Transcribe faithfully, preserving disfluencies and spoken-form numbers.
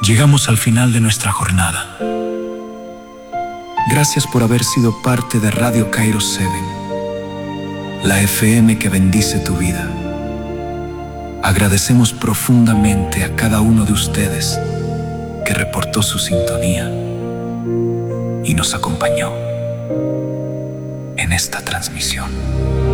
Llegamos al final de nuestra jornada. Gracias por haber sido parte de Radio Kairos siete, la F M que bendice tu vida. Agradecemos profundamente a cada uno de ustedes que reportó su sintonía y nos acompañó en esta transmisión.